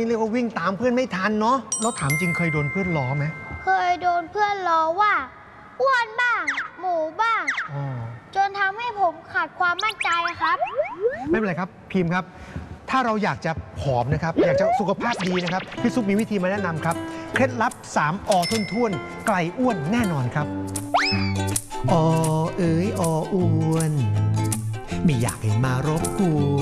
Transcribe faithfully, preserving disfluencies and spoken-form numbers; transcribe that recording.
เรียกว่าวิ่งตามเพื่อนไม่ทันเนาะแล้วถามจริงเคยโดนเพื่อนล้อไหมเคยโดนเพื่อนล้อว่าอ้วนบ้างหมูบ้างจนทำให้ผมขาดความมั่นใจครับไม่เป็นไรครับพิมพ์ครับถ้าเราอยากจะผอมนะครับอยากจะสุขภาพดีนะครับพี่ซุปมีวิธีมาแนะนำครับเคล็ดลับสามอทุ่นๆไกลอ้วนแน่นอนครับอเอ๋ยออ้วนไม่อยากให้มารบกว